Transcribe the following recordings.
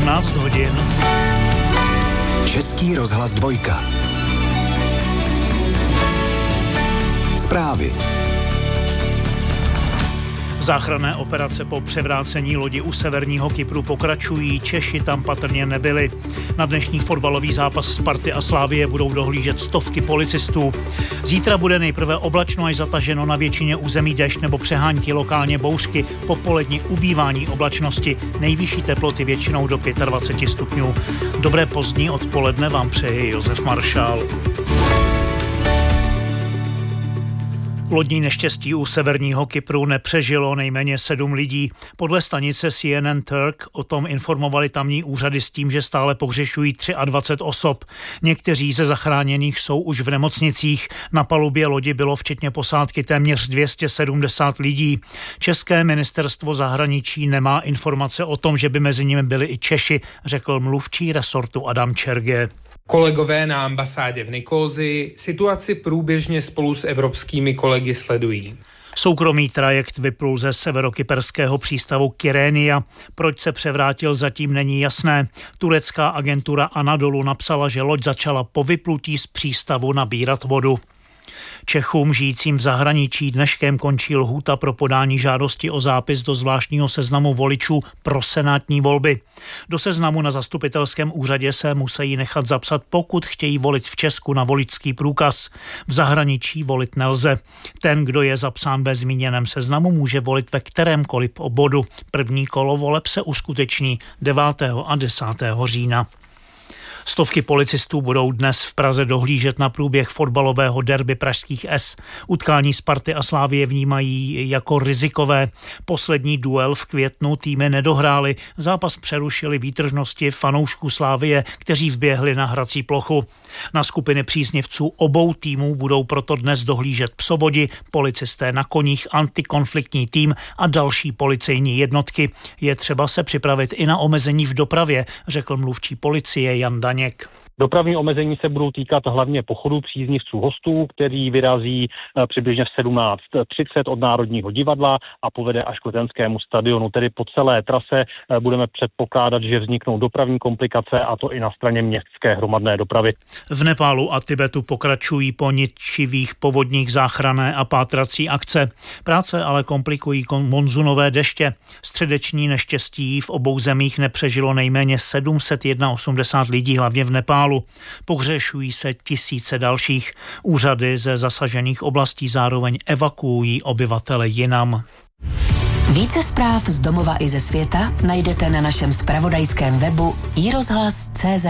17 hodin. Český rozhlas 2. Zprávy. Záchranné operace po převrácení lodi u severního Kypru pokračují, Češi tam patrně nebyli. Na dnešní fotbalový zápas Sparty a Slavie budou dohlížet stovky policistů. Zítra bude nejprve oblačno až zataženo, na většině území déšť nebo přehánky, lokálně bouřky, popoledni ubývání oblačnosti, nejvyšší teploty většinou do 25 stupňů. Dobré pozdní odpoledne vám přeje Josef Maršál. Lodní neštěstí u severního Kypru nepřežilo nejméně 7 lidí. Podle stanice CNN Turk o tom informovali tamní úřady s tím, že stále pohřešují 23 osob. Někteří ze zachráněných jsou už v nemocnicích. Na palubě lodi bylo včetně posádky téměř 270 lidí. České ministerstvo zahraničí nemá informace o tom, že by mezi nimi byli i Češi, řekl mluvčí resortu Adam Čerge. Kolegové na ambasádě v Nikózi situaci průběžně spolu s evropskými kolegy sledují. Soukromý trajekt vyplul ze severokyperského přístavu Kyrenia. Proč se převrátil, zatím není jasné. Turecká agentura Anadolu napsala, že loď začala po vyplutí z přístavu nabírat vodu. Čechům žijícím v zahraničí dneškem končí lhůta pro podání žádosti o zápis do zvláštního seznamu voličů pro senátní volby. Do seznamu na zastupitelském úřadě se musí nechat zapsat, pokud chtějí volit v Česku na voličský průkaz. V zahraničí volit nelze. Ten, kdo je zapsán ve zmíněném seznamu, může volit ve kterémkoliv obvodu. První kolo voleb se uskuteční 9. a 10. října. Stovky policistů budou dnes v Praze dohlížet na průběh fotbalového derby pražských S. Utkání Sparty a Slavie vnímají jako rizikové. Poslední duel v květnu týmy nedohrály. Zápas přerušili výtržnosti fanoušků Slavie, kteří vběhli na hrací plochu. Na skupiny příznivců obou týmů budou proto dnes dohlížet psovodi, policisté na koních, antikonfliktní tým a další policejní jednotky. Je třeba se připravit i na omezení v dopravě, řekl mluvčí policie Jan Daněk. Dopravní omezení se budou týkat hlavně pochodu příznivců hostů, který vyrazí přibližně v 17:30 od Národního divadla a povede až k Letenskému stadionu. Tedy po celé trase budeme předpokládat, že vzniknou dopravní komplikace, a to i na straně městské hromadné dopravy. V Nepálu a Tibetu pokračují po ničivých povodních záchranné a pátrací akce. Práce ale komplikují monzunové deště. Středeční neštěstí v obou zemích nepřežilo nejméně 781 lidí, hlavně v Nepálu. Pohřešují se tisíce dalších. Úřady ze zasažených oblastí zároveň evakuují obyvatele jinam. Více zpráv z domova i ze světa najdete na našem zpravodajském webu iRozhlas.cz.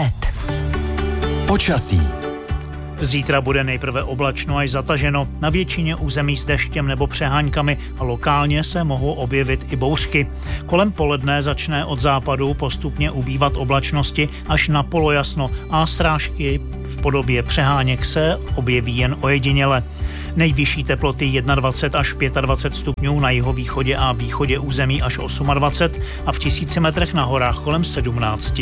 Počasí. Zítra bude nejprve oblačno až zataženo, na většině území s deštěm nebo přeháňkami a lokálně se mohou objevit i bouřky. Kolem poledne začne od západu postupně ubývat oblačnosti až na polojasno a srážky v podobě přeháněk se objeví jen ojediněle. Nejvyšší teploty 21 až 25 stupňů na jihovýchodě a východě území až 28 a v 1000 metrech na horách kolem 17.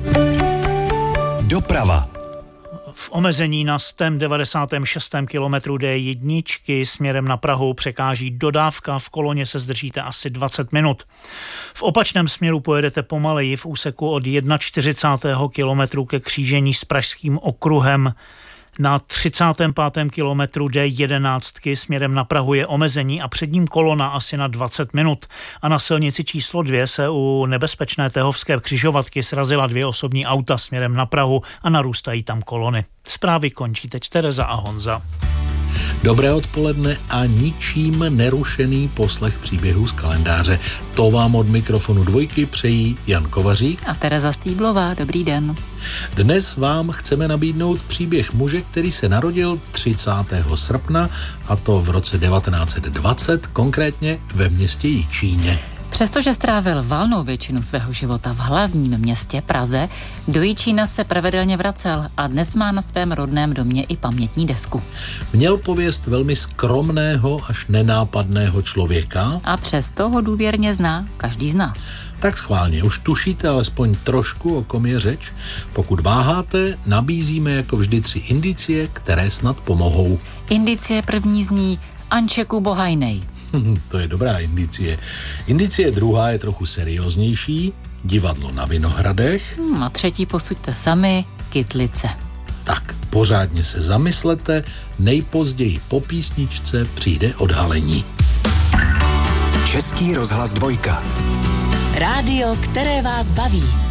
Doprava. V omezení na 196. kilometru D1 směrem na Prahu překáží dodávka, v koloně se zdržíte asi 20 minut. V opačném směru pojedete pomaleji v úseku od 41. kilometru ke křížení s Pražským okruhem. Na 35. kilometru D11 směrem na Prahu je omezení a před ním kolona asi na 20 minut. A na silnici číslo 2 se u nebezpečné Tehovské křižovatky srazila 2 osobní auta směrem na Prahu a narůstají tam kolony. Zprávy končí teď Tereza a Honza. Dobré odpoledne a ničím nerušený poslech příběhů z kalendáře. To vám od mikrofonu 2 přejí Jan Kovařík a Tereza Stýblová. Dobrý den. Dnes vám chceme nabídnout příběh muže, který se narodil 30. srpna, a to v roce 1920, konkrétně ve městě Jičíně. Přestože strávil valnou většinu svého života v hlavním městě Praze, do Jičína se pravidelně vracel a dnes má na svém rodném domě i pamětní desku. Měl pověst velmi skromného až nenápadného člověka. A přesto ho důvěrně zná každý z nás. Tak schválně, už tušíte alespoň trošku, o kom je řeč? Pokud váháte, nabízíme jako vždy 3 indicie, které snad pomohou. Indicie první zní Ančeku Bohajnej. To je dobrá indicie. Indicie druhá je trochu serióznější. Divadlo na Vinohradech. A třetí posuďte sami, Kytlice. Tak, pořádně se zamyslete, nejpozději po písničce přijde odhalení. Český rozhlas 2. Rádio, které vás baví.